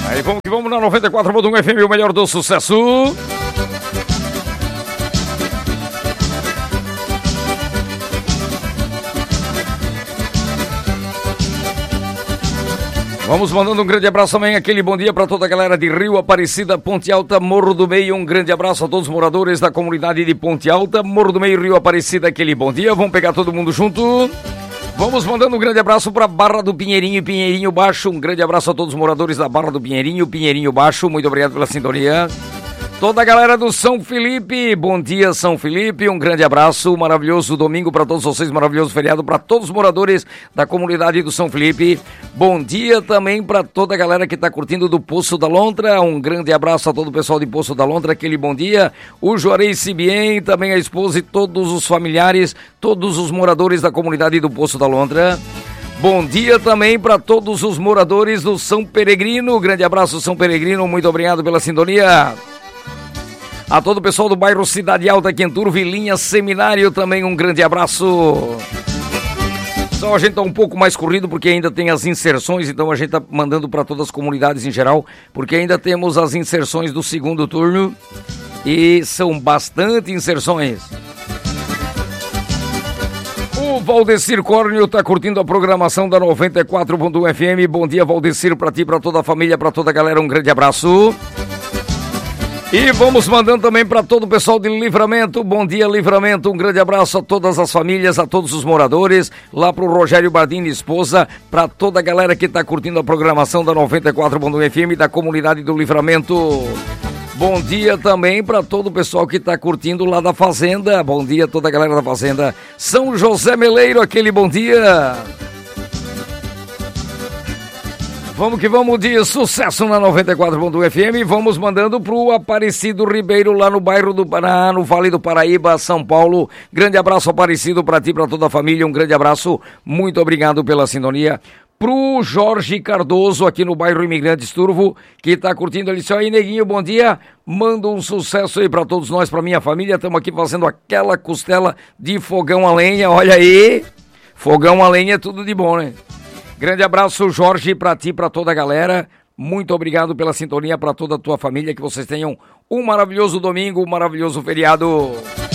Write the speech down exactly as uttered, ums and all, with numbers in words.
Aí vamos que vamos na noventa e quatro ponto um F M, o melhor do sucesso. Vamos mandando um grande abraço também, aquele bom dia para toda a galera de Rio Aparecida, Ponte Alta, Morro do Meio. Um grande abraço a todos os moradores da comunidade de Ponte Alta, Morro do Meio, Rio Aparecida, aquele bom dia. Vamos pegar todo mundo junto. Vamos mandando um grande abraço para Barra do Pinheirinho e Pinheirinho Baixo. Um grande abraço a todos os moradores da Barra do Pinheirinho, Pinheirinho Baixo. Muito obrigado pela sintonia. Toda a galera do São Felipe, bom dia São Felipe, um grande abraço, maravilhoso domingo para todos vocês, maravilhoso feriado para todos os moradores da comunidade do São Felipe. Bom dia também para toda a galera que está curtindo do Poço da Lontra, um grande abraço a todo o pessoal de Poço da Lontra, aquele bom dia. O Juarez Cibien, também a esposa e todos os familiares, todos os moradores da comunidade do Poço da Lontra. Bom dia também para todos os moradores do São Peregrino, grande abraço São Peregrino, muito obrigado pela sintonia. A todo o pessoal do bairro Cidade Alta, Quentur, Vilinha, Seminário, também um grande abraço. Só a gente tá um pouco mais corrido porque ainda tem as inserções, então a gente tá mandando para todas as comunidades em geral, porque ainda temos as inserções do segundo turno e são bastante inserções. O Valdecir Córnio tá curtindo a programação da noventa e quatro ponto um F M. Bom dia, Valdecir, para ti, para toda a família, para toda a galera, um grande abraço. E vamos mandando também para todo o pessoal de Livramento, bom dia Livramento, um grande abraço a todas as famílias, a todos os moradores, lá pro Rogério Bardini, esposa, para toda a galera que está curtindo a programação da noventa e quatro ponto um F M da comunidade do Livramento. Bom dia também para todo o pessoal que está curtindo lá da Fazenda, bom dia a toda a galera da Fazenda, São José Meleiro, aquele bom dia. Vamos que vamos de sucesso na noventa e quatro ponto um F M, vamos mandando pro Aparecido Ribeiro lá no bairro do Paraná, no Vale do Paraíba, São Paulo. Grande abraço, Aparecido, para ti, para toda a família, um grande abraço, muito obrigado pela sintonia. Pro Jorge Cardoso, aqui no bairro Imigrantes Turvo, que tá curtindo ali, aí neguinho, bom dia, manda um sucesso aí para todos nós, para minha família, estamos aqui fazendo aquela costela de fogão a lenha, olha aí, fogão a lenha é tudo de bom, né? Grande abraço, Jorge, para ti, para toda a galera. Muito obrigado pela sintonia, para toda a tua família. Que vocês tenham um maravilhoso domingo, um maravilhoso feriado.